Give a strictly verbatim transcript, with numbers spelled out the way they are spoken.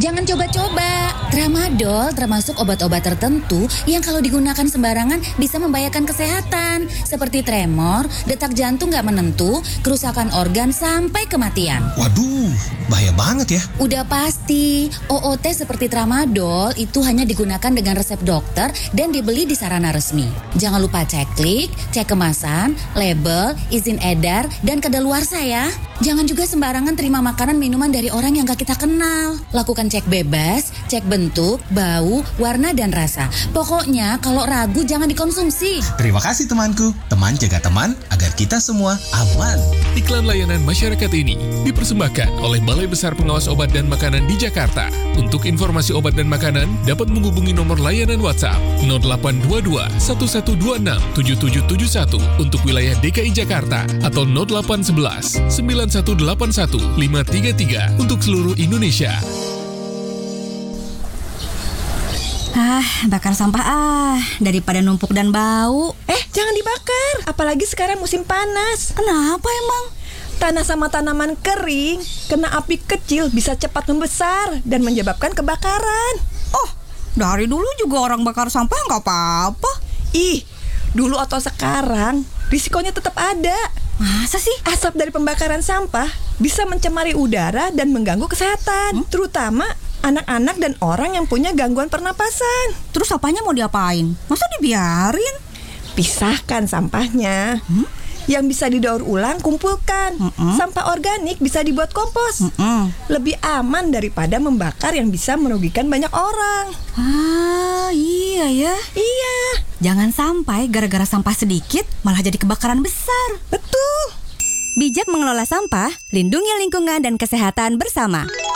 Jangan coba-coba. Tramadol termasuk obat-obat tertentu yang kalau digunakan sembarangan bisa membahayakan kesehatan. Seperti tremor, detak jantung gak menentu, kerusakan organ sampai kematian. Waduh, bahaya banget ya. Udah pasti, O O T seperti tramadol itu hanya digunakan dengan resep dokter dan dibeli di sarana resmi. Jangan lupa cek klik, cek kemasan, label, izin edar, dan kadaluarsa ya. Jangan juga sembarangan terima makanan minuman dari orang yang gak kita kenal. Lakukan cek bebas, cek bentuk, bau, warna, dan rasa. Pokoknya kalau ragu jangan dikonsumsi. Terima kasih temanku. Teman jaga teman agar kita semua aman. Iklan layanan masyarakat ini dipersembahkan oleh Balai Besar Pengawas Obat dan Makanan di Jakarta. Untuk informasi obat dan makanan dapat menghubungi nomor layanan WhatsApp nol delapan dua dua satu satu dua enam tujuh tujuh tujuh satu untuk wilayah D K I Jakarta atau nol delapan sebelas sembilan satu delapan satu lima tiga tiga untuk seluruh Indonesia. Ah, bakar sampah ah, daripada numpuk dan bau. Eh, jangan dibakar, apalagi sekarang musim panas. Kenapa emang? Tanah sama tanaman kering, kena api kecil bisa cepat membesar dan menyebabkan kebakaran. Oh, dari dulu juga orang bakar sampah nggak apa-apa. Ih, dulu atau sekarang, risikonya tetap ada. Masa sih? Asap dari pembakaran sampah bisa mencemari udara dan mengganggu kesehatan, hmm? terutama anak-anak dan orang yang punya gangguan pernapasan. Terus sampahnya mau diapain? Masa dibiarin? Pisahkan sampahnya. Hmm? Yang bisa didaur ulang, kumpulkan. Mm-mm. Sampah organik bisa dibuat kompos. Mm-mm. Lebih aman daripada membakar yang bisa merugikan banyak orang. Ah, iya ya. Iya. Jangan sampai gara-gara sampah sedikit malah jadi kebakaran besar. Betul. Bijak mengelola sampah, lindungi lingkungan dan kesehatan bersama.